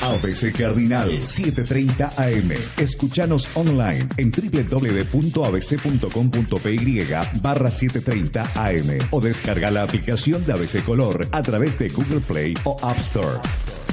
ABC Cardinal 7:30 AM. Escuchanos online en www.abc.com.py/7:30 AM o descarga la aplicación de ABC Color a través de Google Play o App Store.